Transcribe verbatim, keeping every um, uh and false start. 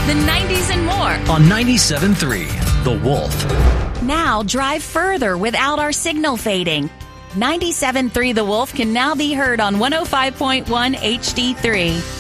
the nineties, and more. On ninety-seven point three, The Wolf. Now drive further without our signal fading. ninety-seven point three The Wolf can now be heard on one oh five point one H D three.